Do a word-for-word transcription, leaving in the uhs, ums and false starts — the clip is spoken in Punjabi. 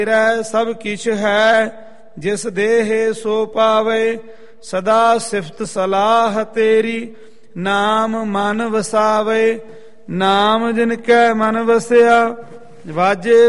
ਤੇਰਾ ਸਭ ਕਿਛ ਹੈ, ਜਿਸ ਦੇਹ ਸੋ ਪਾਵੇ। ਸਦਾ ਸਿਫਤ ਸਲਾਹ ਤੇਰੀ, ਨਾਮ ਮਨ ਵਸਾਵੇ। ਨਾਮ ਜਿਨ ਕੈ ਮਨ ਵਸਿਆ, ਵਾਜੇ